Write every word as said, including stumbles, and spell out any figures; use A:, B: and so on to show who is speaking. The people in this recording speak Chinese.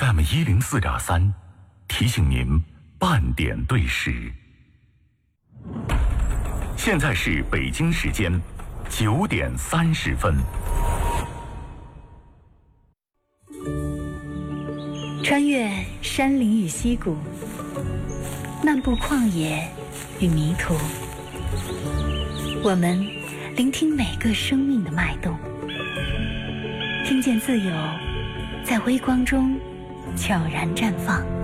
A: F M 一零四点三，提醒您半点对时。现在是北京时间九点三十分。
B: 穿越山林与溪谷，漫步旷野与迷途，我们聆听每个生命的脉动，听见自由在微光中悄然绽放。